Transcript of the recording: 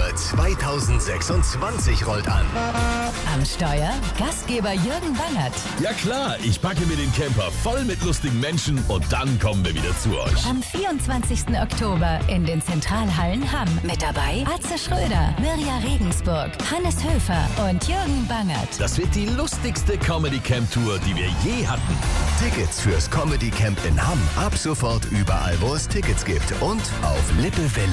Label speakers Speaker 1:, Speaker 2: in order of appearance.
Speaker 1: Tour 2026 rollt an.
Speaker 2: Am Steuer Gastgeber Jürgen Bangert.
Speaker 3: Ja klar, ich packe mir den Camper voll mit lustigen Menschen und dann kommen wir wieder zu euch.
Speaker 2: Am 24. Oktober in den Zentralhallen Hamm. Mit dabei Atze Schröder, Mirja Regensburg, Hannes Höfer und Jürgen Bangert.
Speaker 3: Das wird die lustigste Comedy Camp Tour, die wir je hatten.
Speaker 1: Tickets fürs Comedy Camp in Hamm ab sofort überall, wo es Tickets gibt und auf lippewelle.de.